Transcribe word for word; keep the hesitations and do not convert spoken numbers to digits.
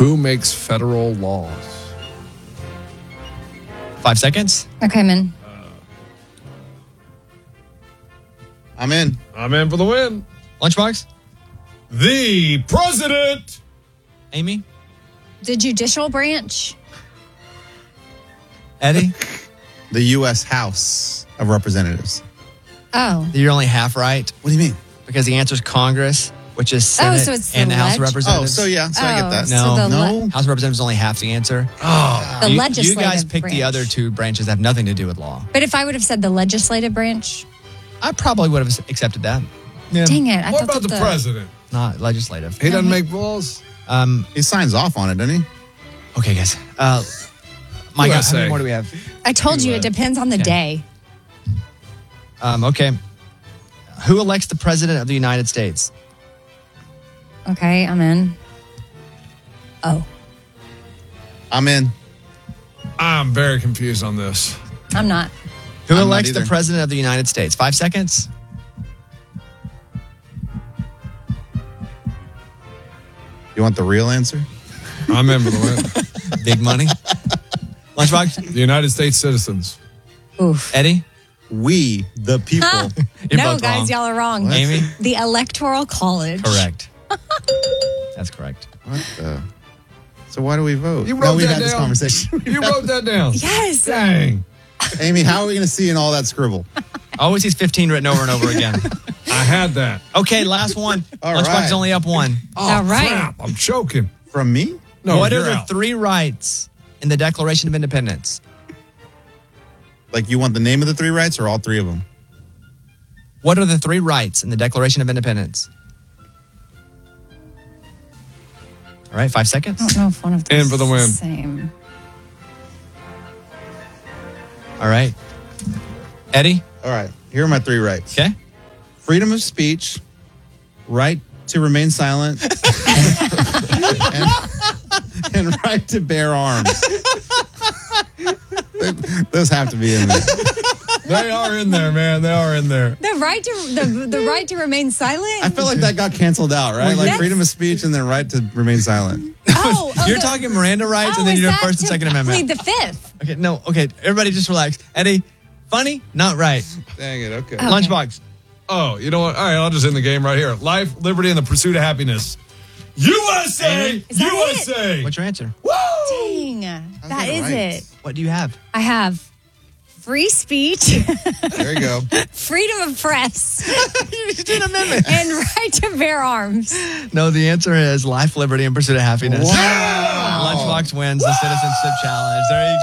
Who makes federal laws? Five seconds. Okay, I'm in. I'm in. I'm in for the win. Lunchbox. The president. Amy. The judicial branch. Eddie. The U S House of Representatives. Oh. You're only half right. What do you mean? Because the answer is Congress, which is Senate so it's the and the House of leg- Oh, Representatives. so yeah, so I get Oh, that. so No. the le- No. House of Representatives is only half the answer. Oh. The you, legislative You guys picked branch. the other two branches that have nothing to do with law. But if I would have said the legislative branch, I probably would have accepted that. Yeah. dang it. I What thought about that the president? Not legislative. He doesn't make laws. Um, He signs off on it, doesn't he? okay, guys. Uh, my U God, S how A. many more do we have? I told you it depends on the Okay. day. Um, okay. Who elects the president of the United States? Okay, I'm in. Oh, I'm in. I'm very confused on this. I'm not. Who I'm not elects the either. president of the United States? Five seconds. You want the real answer? I'm in for the win. Big money. Lunchbox. The United States citizens. Oof. Eddie. We, the people. Huh. You're No, both guys, wrong. y'all are wrong. Amy. The Electoral College. Correct. That's correct. What the? So why do we vote? You no, wrote we've that had this down. conversation. You wrote that down. Yes. Dang. Amy, how are we going to see in all that scribble? Always sees fifteen written over and over again. I had that. Okay, last one. All Lunchbox right. is only up one. Oh, All right. crap. I'm choking. From me? No, what are you're the out. three rights in the Declaration of Independence? Like, you want the name of the three rights or all three of them? What are the three rights in the Declaration of Independence? All right, five seconds. I don't know if one of those In for the is win. Same. All right. Eddie? All right. Here are my three rights. Okay. Freedom of speech, right to remain silent, and, and right to bear arms. Those have to be in there. They are in there, man. They are in there. The right to the, the right to remain silent. I feel like that got canceled out, right? Like that's- freedom of speech and then right to remain silent. oh, oh, You're the- talking Miranda rights, oh, and then is you do that First and to Second Amendment. Plead the fifth. Okay, no, okay. Everybody just relax. Eddie, funny? Not right. Dang it. Okay. Okay. Lunchbox. Oh, you know what? All right, I'll just end the game right here. Life, liberty, and the pursuit of happiness. U S A! Is that U S A! What's your answer? Dang, that that is right? it. What do you have? I have free speech, There you go. freedom of press, You just did an amendment. and right to bear arms. No, the answer is life, liberty, and pursuit of happiness. Wow. Lunchbox wins the Citizenship Challenge. There you